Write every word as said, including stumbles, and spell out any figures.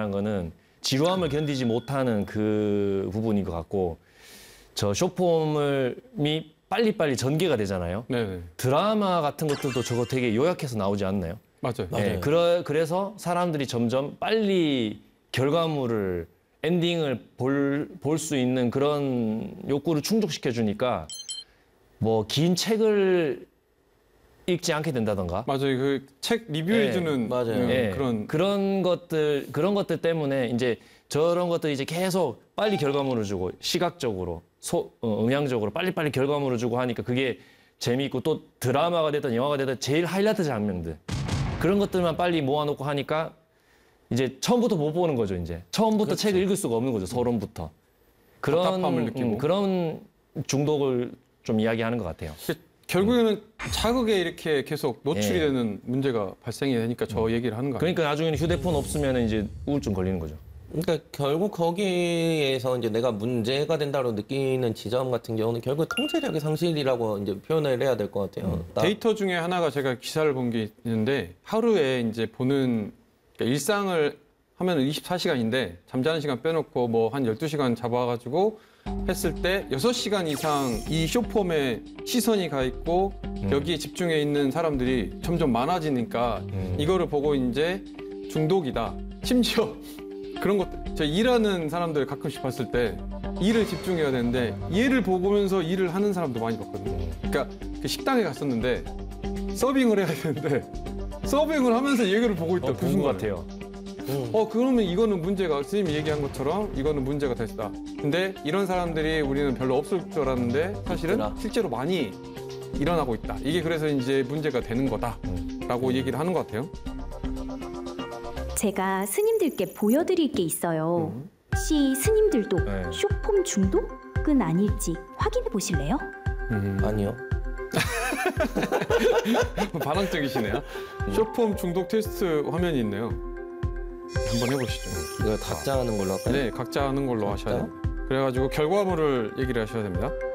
말한 거는 지루함을 견디지 못하는 그 부분인 것 같고 저 숏폼이 빨리빨리 전개가 되잖아요. 네네. 드라마 같은 것들도 저거 되게 요약해서 나오지 않나요? 맞아요. 네, 맞아요. 그러, 그래서 사람들이 점점 빨리 결과물을 엔딩을 볼 볼 수 있는 그런 욕구를 충족시켜 주니까 뭐 긴 책을 읽지 않게 된다던가. 맞아요. 그 책 리뷰해주는 맞아요. 음, 네, 그런 그런 것들 그런 것들 때문에 이제 저런 것들 이제 계속 빨리 결과물을 주고 시각적으로 소, 어, 음향적으로 빨리빨리 결과물을 주고 하니까 그게 재미있고 또 드라마가 되든 영화가 되든 제일 하이라이트 장면들 그런 것들만 빨리 모아놓고 하니까 이제 처음부터 못 보는 거죠. 이제 처음부터 그렇죠. 책을 읽을 수가 없는 거죠. 서론부터 그런 답답함을 느끼고. 음, 그런 중독을 좀 이야기하는 것 같아요. 결국에는 자극에 이렇게 계속 노출이 예. 되는 문제가 발생이 되니까 저 얘기를 하는 거 아니에요? 그러니까 나중에는 휴대폰 없으면 이제 우울증 걸리는 거죠. 그러니까 결국 거기에서 이제 내가 문제가 된다고 느끼는 지점 같은 경우는 결국 통제력의 상실이라고 이제 표현을 해야 될 것 같아요. 나- 데이터 중에 하나가 제가 기사를 본 게 있는데 하루에 이제 보는 그러니까 일상을 하면 이십사 시간인데 잠자는 시간 빼놓고 뭐 한 열두 시간 잡아가지고 했을 때 여섯 시간 이상 이 숏폼에 시선이 가 있고 여기에 집중해 있는 사람들이 점점 많아지니까 이거를 보고 이제 중독이다. 심지어 그런 것, 저 일하는 사람들 가끔씩 봤을 때 일을 집중해야 되는데 얘를 보면서 일을 하는 사람도 많이 봤거든요. 그러니까 그 식당에 갔었는데 서빙을 해야 되는데 서빙을 하면서 얘기를 보고 있다. 어, 그 본것 순간에. 같아요. 어 그러면 이거는 문제가 선생님이 얘기한 것처럼 이거는 문제가 됐다. 근데 이런 사람들이 우리는 별로 없을 줄 알았는데 사실은 있더라. 실제로 많이 일어나고 있다. 이게 그래서 이제 문제가 되는 거다라고 얘기를 하는 것 같아요. 제가 스님들께 보여드릴 게 있어요. 혹시 스님들도 네. 숏폼 중독은 아닐지 확인해 보실래요? 아니요. 반항적이시네요. 숏폼 중독 테스트 화면이 있네요. 한번 해보시죠. 이거 각자 하는 걸로 할까요? 네, 각자 하는 걸로 하셔야 돼요. 그래가지고 결과물을 얘기를 하셔야 됩니다.